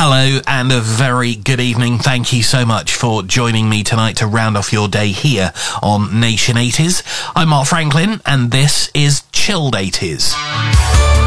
Hello and a very good evening. Thank you so much for joining me tonight to round off your day here on Nation 80s. I'm Mark Franklin and this is Chilled 80s.